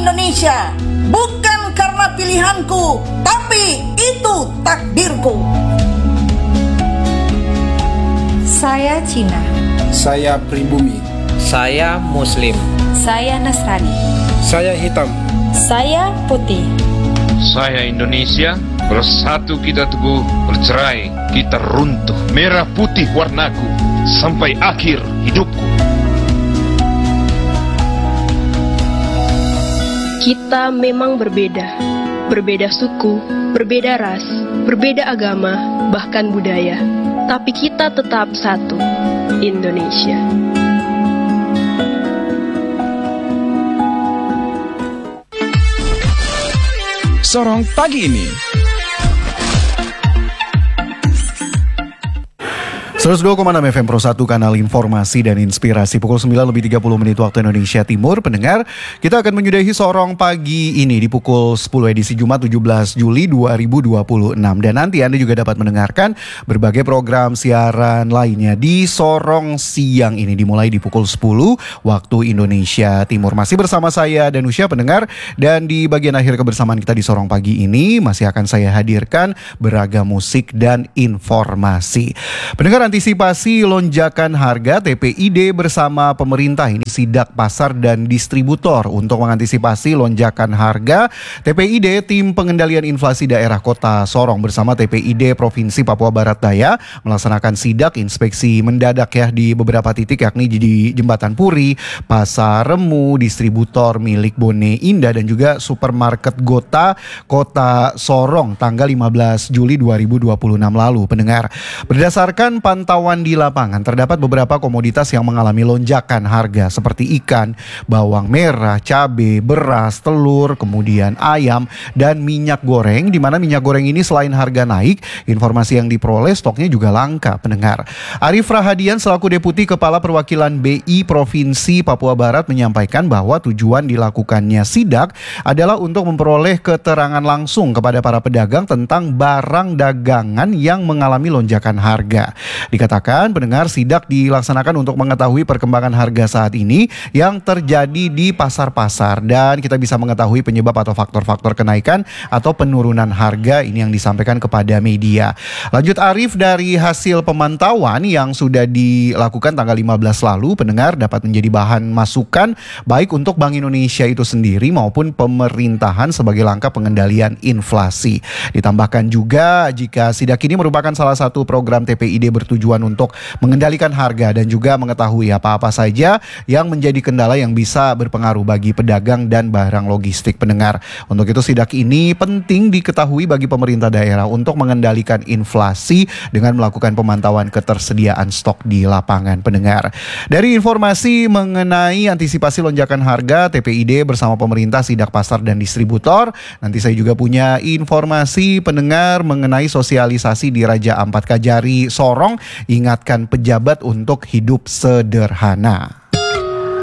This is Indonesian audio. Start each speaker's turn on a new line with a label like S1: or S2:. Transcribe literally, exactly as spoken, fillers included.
S1: Indonesia. Bukan karena pilihanku, tapi itu takdirku.
S2: Saya Cina.
S3: Saya pribumi.
S4: Saya Muslim.
S2: Saya Nasrani.
S3: Saya hitam.
S2: Saya putih.
S5: Saya Indonesia. Bersatu kita teguh, bercerai kita runtuh. Merah putih warnaku sampai akhir hidupku.
S6: Kita memang berbeda, berbeda suku, berbeda ras, berbeda agama, bahkan budaya. Tapi kita tetap satu, Indonesia.
S7: Sorong pagi ini.
S8: seratus dua koma enam F M Pro satu, kanal informasi dan inspirasi. Pukul sembilan lebih tiga puluh menit waktu Indonesia Timur. Pendengar, kita akan menyudahi Sorong pagi ini di pukul sepuluh edisi Jumat tujuh belas Juli dua ribu dua puluh enam. Dan nanti Anda juga dapat mendengarkan berbagai program siaran lainnya di Sorong siang ini, dimulai di pukul sepuluh waktu Indonesia Timur. Masih bersama saya Danusya, pendengar. Dan di bagian akhir kebersamaan kita di Sorong pagi ini masih akan saya hadirkan beragam musik dan informasi. Pendengar, antisipasi lonjakan harga, T P I D bersama pemerintah ini sidak pasar dan distributor untuk mengantisipasi lonjakan harga. T P I D, Tim Pengendalian Inflasi Daerah Kota Sorong bersama T P I D Provinsi Papua Barat Daya melaksanakan sidak inspeksi mendadak ya di beberapa titik, yakni di Jembatan Puri, Pasar Remu, distributor milik Bone Indah dan juga supermarket Gota Kota Sorong tanggal lima belas Juli dua ribu dua puluh enam lalu. Pendengar, berdasarkan pantauan di lapangan, terdapat beberapa komoditas yang mengalami lonjakan harga seperti ikan, bawang merah, cabai, beras, telur, kemudian ayam dan minyak goreng, di mana minyak goreng ini selain harga naik, informasi yang diperoleh stoknya juga langka. Pendengar, Arif Rahadian selaku Deputi Kepala Perwakilan B I Provinsi Papua Barat menyampaikan bahwa tujuan dilakukannya sidak adalah untuk memperoleh keterangan langsung kepada para pedagang tentang barang dagangan yang mengalami lonjakan harga. Dikatakan, pendengar, sidak dilaksanakan untuk mengetahui perkembangan harga saat ini yang terjadi di pasar-pasar dan kita bisa mengetahui penyebab atau faktor-faktor kenaikan atau penurunan harga ini yang disampaikan kepada media. Lanjut Arif, dari hasil pemantauan yang sudah dilakukan tanggal lima belas lalu, pendengar, dapat menjadi bahan masukan baik untuk Bank Indonesia itu sendiri maupun pemerintahan sebagai langkah pengendalian inflasi. Ditambahkan juga jika sidak ini merupakan salah satu program T P I D bertujuan untuk mengendalikan harga dan juga mengetahui apa-apa saja yang menjadi kendala yang bisa berpengaruh bagi pedagang dan barang logistik. Pendengar, untuk itu sidak ini penting diketahui bagi pemerintah daerah untuk mengendalikan inflasi dengan melakukan pemantauan ketersediaan stok di lapangan. Pendengar, dari informasi mengenai antisipasi lonjakan harga, T P I D bersama pemerintah sidak pasar dan distributor, nanti saya juga punya informasi, pendengar, mengenai sosialisasi di Raja Ampat Kajari Sorong, ingatkan pejabat untuk hidup sederhana.